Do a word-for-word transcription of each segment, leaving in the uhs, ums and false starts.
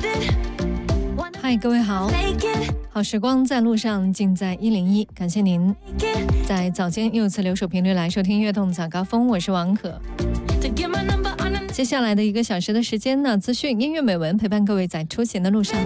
嗨，各位好，好时光在路上，尽在一零一。感谢您在早间又一次留守频率来收听悦动早高峰，我是王可。接下来的一个小时的时间呢，资讯、音乐、美文陪伴各位在出行的路上。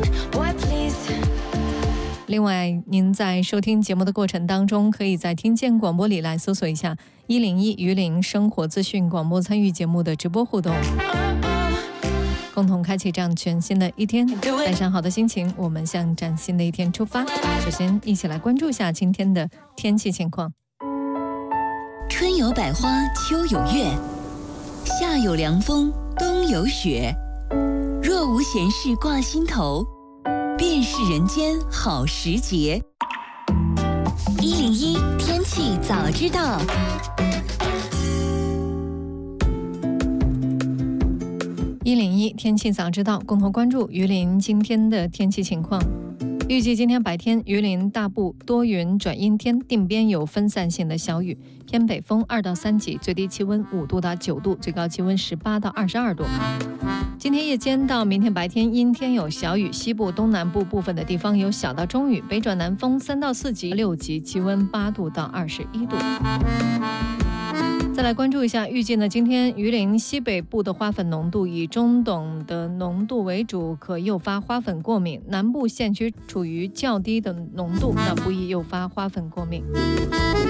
另外，您在收听节目的过程当中，可以在听见广播里来搜索一下一零一榆林生活资讯广播，参与节目的直播互动，共同开启这样全新的一天。带上好的心情，我们向崭新的一天出发。首先，一起来关注一下今天的天气情况。 春有百花，秋有月，夏有凉风，冬有雪。若无闲事挂心头，便是人间好时节。一零一天气早知道。 一零一天气早知道，共同关注榆林今天的天气情况。预计今天白天，榆林大部多云转阴天，定边有分散性的小雨，偏北风二到三级，最低气温五度到九度，最高气温十八到二十二度。今天夜间到明天白天阴天有小雨，西部东南部部分的地方有小到中雨，北转南风三到四级，六级，气温八度到二十一度。再来关注一下，预计呢，今天榆林西北部的花粉浓度以中等的浓度为主，可诱发花粉过敏；南部县区处于较低的浓度，那不易诱发花粉过敏。